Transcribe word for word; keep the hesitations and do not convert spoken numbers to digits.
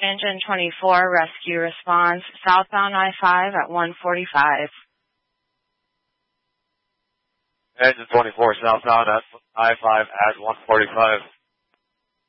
Engine twenty-four, rescue response, southbound I five at one forty-five. Engine twenty-four, southbound at I five at one forty-five.